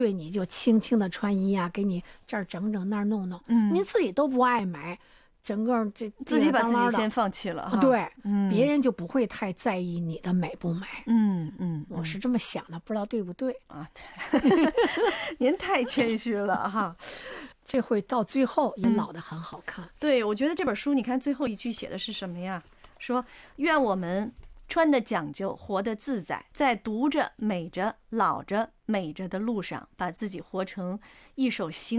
对你就轻轻的穿衣啊，给你这儿整整那儿弄弄，您自己都不爱买，整个这自己把自己先放弃了哈。 对，别人就不会太在意你的美不美。我是这么想的，不知道对不对啊？您太谦虚了哈。 这会到最后也老得很好看。 对，我觉得这本书你看最后一句写的是什么呀？说愿我们穿得讲究，活得自在，在读着、美着、老着、美着的路上，把自己活成一首行